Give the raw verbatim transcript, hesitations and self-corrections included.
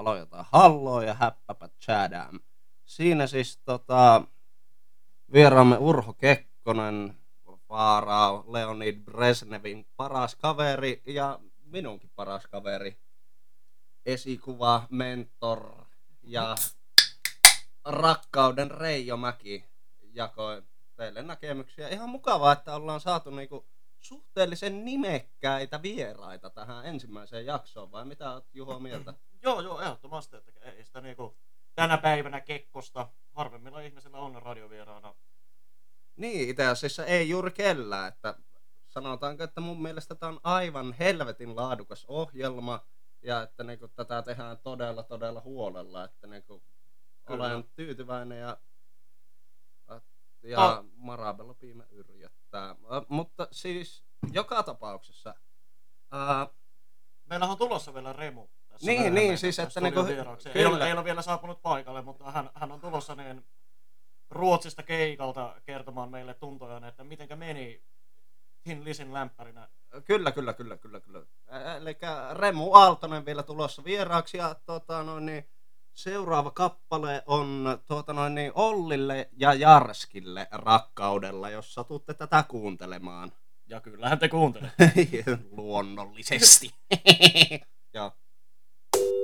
palo jotain halloa ja häppäpä tjädään. Siinä siis tota, vieraamme Urho Kekkonen, Vaaraa, Leonid Brezhnevin paras kaveri ja minunkin paras kaveri. Esikuva, mentor ja rakkauden Reijo Mäki jakoi teille näkemyksiä. Ihan mukavaa, että ollaan saatu niinku suhteellisen nimekkäitä vieraita tähän ensimmäiseen jaksoon, vai mitä oot Juho mieltä? Joo, joo, ehdottomasti, että ei sitä niinku tänä päivänä Kekkosta harvemmilla ihmisillä on radiovieraana. Niin, itse asiassa ei juuri kellään, että sanotaanko, että mun mielestä tämä on aivan helvetin laadukas ohjelma, ja että niinku tätä tehdään todella, todella huolella, että niinku olen tyytyväinen ja, ja no. Marabella piimä yrjöttää. Mutta siis joka tapauksessa... Ää... Meillähän on tulossa vielä Remu. Niin, niin siis että niinku... Ei ole, ei ole vielä saapunut paikalle, mutta hän, hän on tulossa niin Ruotsista keikalta kertomaan meille tuntojaan, että mitenkä meni Thin Lizyn lämpärinä. Kyllä, kyllä, kyllä, kyllä, kyllä. Eli Remu Aaltonen vielä tulossa vieraaksi ja tota, noin, niin, seuraava kappale on tuota, noin, niin, Ollille ja Jarskille Rakkaudella, jos satutte tätä kuuntelemaan. Ja kyllähän te kuuntelette. Luonnollisesti. Joo.